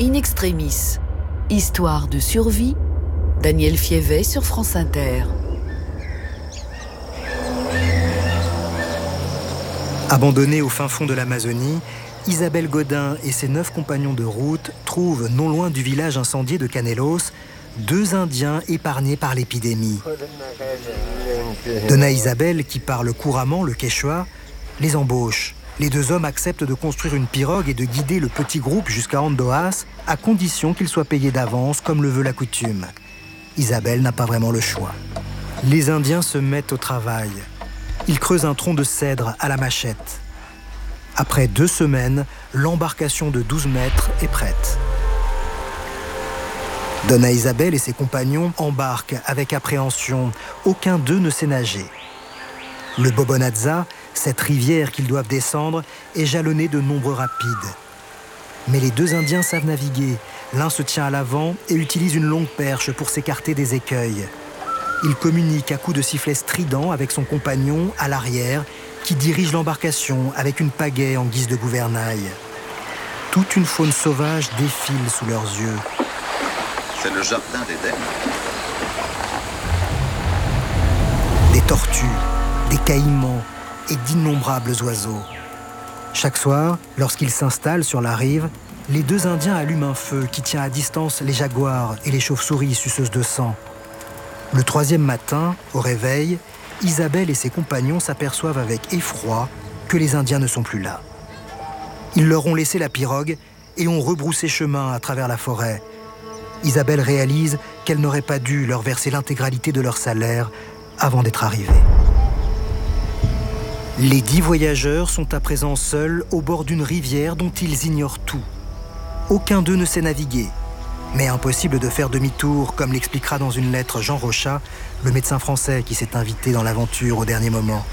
In extremis, histoire de survie, Daniel Fievet sur France Inter. Abandonnée au fin fond de l'Amazonie, Isabelle Godin et ses 9 compagnons de route trouvent, non loin du village incendié de Canelos, 2 Indiens épargnés par l'épidémie. Donna Isabelle, qui parle couramment le quechua, les embauche. Les 2 hommes acceptent de construire une pirogue et de guider le petit groupe jusqu'à Andoas, à condition qu'ils soient payés d'avance, comme le veut la coutume. Isabelle n'a pas vraiment le choix. Les Indiens se mettent au travail. Ils creusent un tronc de cèdre à la machette. Après 2 semaines, l'embarcation de 12 mètres est prête. Donna Isabelle et ses compagnons embarquent avec appréhension. Aucun d'eux ne sait nager. Le Bobonadza, cette rivière qu'ils doivent descendre, est jalonnée de nombreux rapides. Mais les 2 Indiens savent naviguer. L'un se tient à l'avant et utilise une longue perche pour s'écarter des écueils. Il communique à coups de sifflet strident avec son compagnon à l'arrière, qui dirige l'embarcation avec une pagaie en guise de gouvernail. Toute une faune sauvage défile sous leurs yeux. C'est le jardin d'Éden. Des tortues, des caïmans et d'innombrables oiseaux. Chaque soir, lorsqu'ils s'installent sur la rive, les 2 Indiens allument un feu qui tient à distance les jaguars et les chauves-souris suceuses de sang. Le 3e matin, au réveil, Isabelle et ses compagnons s'aperçoivent avec effroi que les Indiens ne sont plus là. Ils leur ont laissé la pirogue et ont rebroussé chemin à travers la forêt. Isabelle réalise qu'elle n'aurait pas dû leur verser l'intégralité de leur salaire avant d'être arrivée. Les 10 voyageurs sont à présent seuls au bord d'une rivière dont ils ignorent tout. Aucun d'eux ne sait naviguer, mais impossible de faire demi-tour, comme l'expliquera dans une lettre Jean Rochat, le médecin français qui s'est invité dans l'aventure au dernier moment.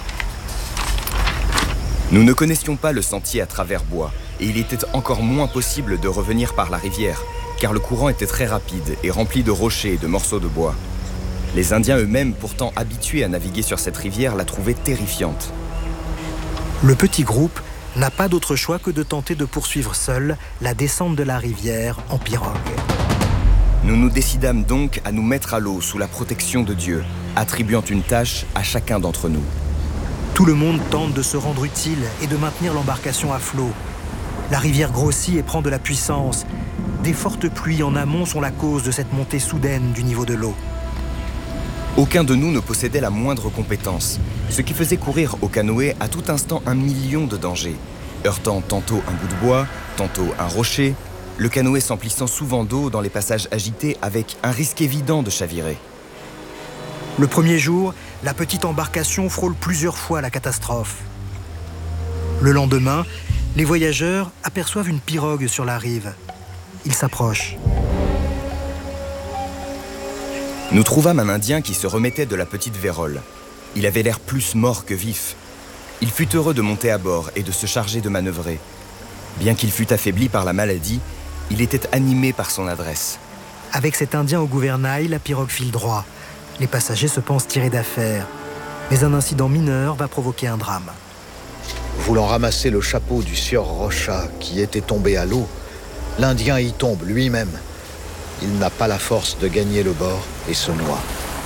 Nous ne connaissions pas le sentier à travers bois, et il était encore moins possible de revenir par la rivière, car le courant était très rapide et rempli de rochers et de morceaux de bois. Les Indiens eux-mêmes, pourtant habitués à naviguer sur cette rivière, la trouvaient terrifiante. Le petit groupe n'a pas d'autre choix que de tenter de poursuivre seul la descente de la rivière en pirogue. Nous nous décidâmes donc à nous mettre à l'eau sous la protection de Dieu, attribuant une tâche à chacun d'entre nous. Tout le monde tente de se rendre utile et de maintenir l'embarcation à flot. La rivière grossit et prend de la puissance. Des fortes pluies en amont sont la cause de cette montée soudaine du niveau de l'eau. Aucun de nous ne possédait la moindre compétence, ce qui faisait courir au canoë à tout instant 1 million de dangers, heurtant tantôt un bout de bois, tantôt un rocher, le canoë s'emplissant souvent d'eau dans les passages agités avec un risque évident de chavirer. Le premier jour, la petite embarcation frôle plusieurs fois la catastrophe. Le lendemain, les voyageurs aperçoivent une pirogue sur la rive. Ils s'approchent. Nous trouvâmes un Indien qui se remettait de la petite vérole. Il avait l'air plus mort que vif. Il fut heureux de monter à bord et de se charger de manœuvrer. Bien qu'il fût affaibli par la maladie, il était animé par son adresse. Avec cet Indien au gouvernail, la pirogue file droit. Les passagers se pensent tirés d'affaire. Mais un incident mineur va provoquer un drame. Voulant ramasser le chapeau du sieur Rocha qui était tombé à l'eau, l'Indien y tombe lui-même. Il n'a pas la force de gagner le bord et se noie.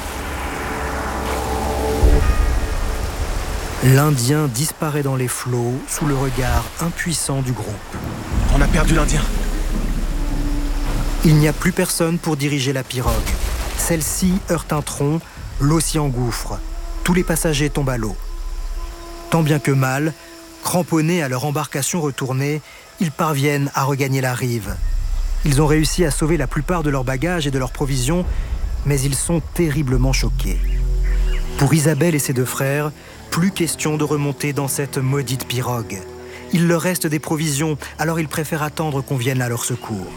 L'Indien disparaît dans les flots sous le regard impuissant du groupe. On a perdu l'Indien. Il n'y a plus personne pour diriger la pirogue. Celle-ci heurte un tronc, l'eau s'y engouffre. Tous les passagers tombent à l'eau. Tant bien que mal, cramponnés à leur embarcation retournée, ils parviennent à regagner la rive. Ils ont réussi à sauver la plupart de leurs bagages et de leurs provisions, mais ils sont terriblement choqués. Pour Isabelle et ses 2 frères, plus question de remonter dans cette maudite pirogue. Il leur reste des provisions, alors ils préfèrent attendre qu'on vienne à leur secours.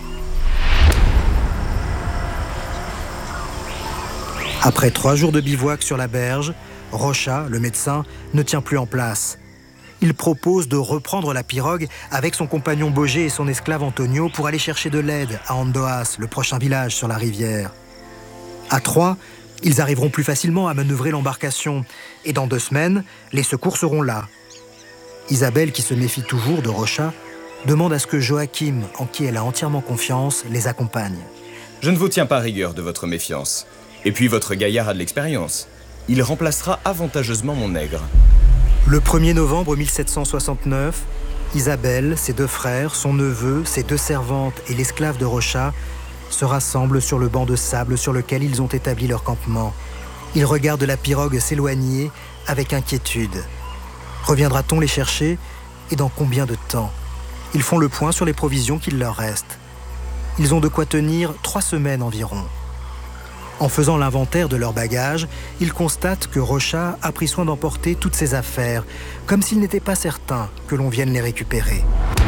Après 3 jours de bivouac sur la berge, Rocha, le médecin, ne tient plus en place. Il propose de reprendre la pirogue avec son compagnon Bogé et son esclave Antonio pour aller chercher de l'aide à Andoas, le prochain village sur la rivière. À 3, ils arriveront plus facilement à manœuvrer l'embarcation. Et dans 2 semaines, les secours seront là. Isabelle, qui se méfie toujours de Rocha, demande à ce que Joachim, en qui elle a entièrement confiance, les accompagne. Je ne vous tiens pas rigueur de votre méfiance. Et puis votre gaillard a de l'expérience. Il remplacera avantageusement mon nègre. Le 1er novembre 1769, Isabelle, ses 2 frères, son neveu, ses 2 servantes et l'esclave de Rocha se rassemblent sur le banc de sable sur lequel ils ont établi leur campement. Ils regardent la pirogue s'éloigner avec inquiétude. Reviendra-t-on les chercher et dans combien de temps? Ils font le point sur les provisions qu'il leur reste. Ils ont de quoi tenir 3 semaines environ. En faisant l'inventaire de leurs bagages, ils constatent que Rocha a pris soin d'emporter toutes ses affaires, comme s'il n'était pas certain que l'on vienne les récupérer.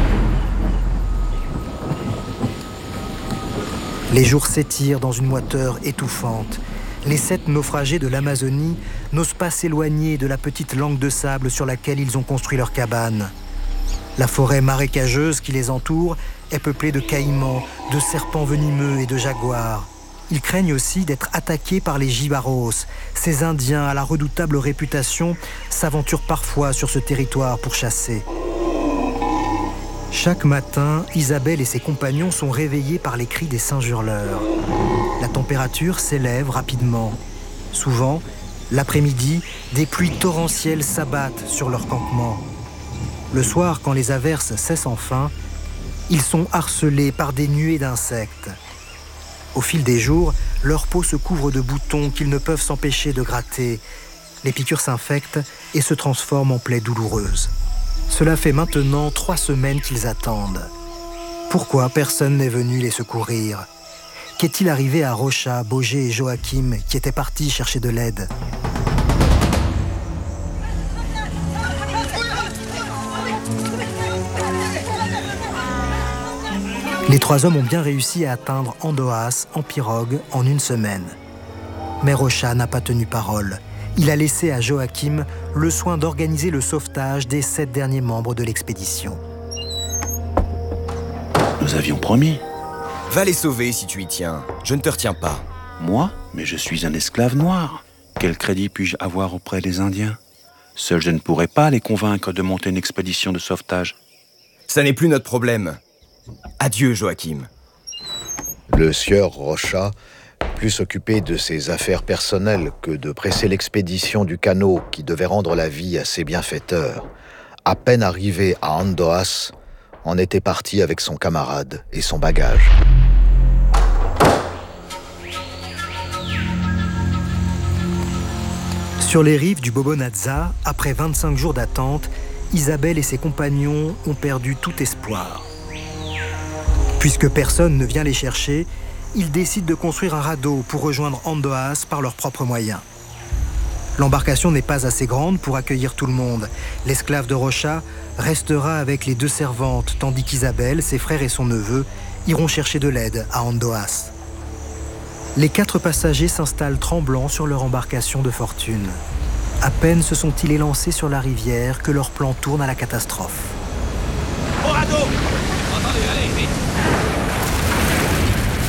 Les jours s'étirent dans une moiteur étouffante. Les 7 naufragés de l'Amazonie n'osent pas s'éloigner de la petite langue de sable sur laquelle ils ont construit leur cabane. La forêt marécageuse qui les entoure est peuplée de caïmans, de serpents venimeux et de jaguars. Ils craignent aussi d'être attaqués par les jibaros. Ces Indiens à la redoutable réputation s'aventurent parfois sur ce territoire pour chasser. Chaque matin, Isabelle et ses compagnons sont réveillés par les cris des singes hurleurs. La température s'élève rapidement. Souvent, l'après-midi, des pluies torrentielles s'abattent sur leur campement. Le soir, quand les averses cessent enfin, ils sont harcelés par des nuées d'insectes. Au fil des jours, leur peau se couvre de boutons qu'ils ne peuvent s'empêcher de gratter. Les piqûres s'infectent et se transforment en plaies douloureuses. Cela fait maintenant 3 semaines qu'ils attendent. Pourquoi personne n'est venu les secourir? Qu'est-il arrivé à Rocha, Boger et Joachim qui étaient partis chercher de l'aide? Les 3 hommes ont bien réussi à atteindre Andoas en pirogue en 1 semaine. Mais Rocha n'a pas tenu parole. Il a laissé à Joachim le soin d'organiser le sauvetage des 7 derniers membres de l'expédition. Nous avions promis. Va les sauver si tu y tiens. Je ne te retiens pas. Moi? Mais je suis un esclave noir. Quel crédit puis-je avoir auprès des Indiens? Seul je ne pourrais pas les convaincre de monter une expédition de sauvetage. Ça n'est plus notre problème. Adieu, Joachim. Le sieur Rocha, plus occupé de ses affaires personnelles que de presser l'expédition du canot qui devait rendre la vie à ses bienfaiteurs, à peine arrivé à Andoas, en était parti avec son camarade et son bagage. Sur les rives du Bobonazza, après 25 jours d'attente, Isabelle et ses compagnons ont perdu tout espoir. Puisque personne ne vient les chercher, ils décident de construire un radeau pour rejoindre Andoas par leurs propres moyens. L'embarcation n'est pas assez grande pour accueillir tout le monde. L'esclave de Rocha restera avec les 2 servantes, tandis qu'Isabelle, ses frères et son neveu iront chercher de l'aide à Andoas. Les 4 passagers s'installent tremblants sur leur embarcation de fortune. À peine se sont-ils élancés sur la rivière que leur plan tourne à la catastrophe. Au radeau!